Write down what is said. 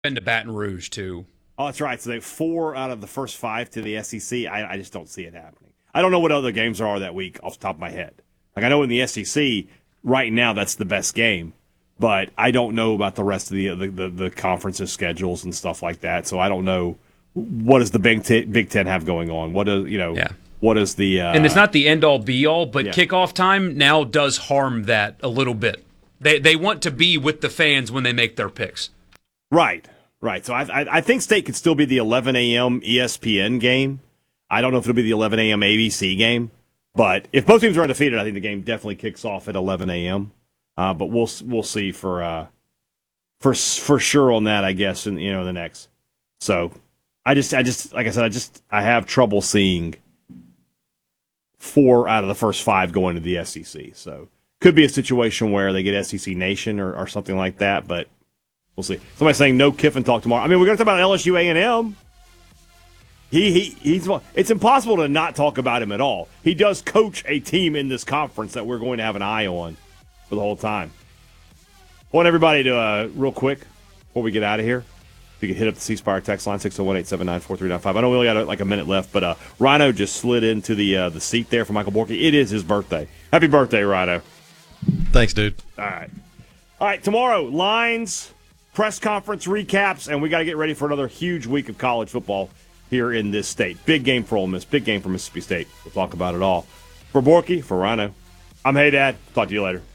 Been to Baton Rouge, too. Oh, that's right. So they 4 out of the first 5 to the SEC. I just don't see it happening. I don't know what other games are that week off the top of my head. Like, I know in the SEC right now that's the best game, but I don't know about the rest of the conferences schedules and stuff like that. So I don't know what does the Big Ten have going on. What does What is the and it's not the end all be all, but Yeah. kickoff time now does harm that a little bit. They want to be with the fans when they make their picks. Right. So I think State could still be the 11 a.m. ESPN game. I don't know if it'll be the 11 a.m. ABC game, but if both teams are undefeated, I think the game definitely kicks off at 11 a.m. But we'll see for sure on that, I guess, in the next. So I just like I said, I have trouble seeing 4 out of the first 5 going to the SEC. So could be a situation where they get SEC Nation or something like that, but we'll see. Somebody's saying no Kiffin talk tomorrow. I mean, we're going to talk about LSU A&M. He's it's impossible to not talk about him at all. He does coach a team in this conference that we're going to have an eye on for the whole time. I want everybody to, real quick, before we get out of here, if you could hit up the C Spire text line, 601-879-4395. I know we only got like a minute left, but Rhino just slid into the seat there for Michael Borky. It is his birthday. Happy birthday, Rhino. Thanks, dude. All right, tomorrow, lines, press conference recaps, and we got to get ready for another huge week of college football here in this state. Big game for Ole Miss, big game for Mississippi State. We'll talk about it all. For Borky, for Rhino, I'm Hey Dad. Talk to you later.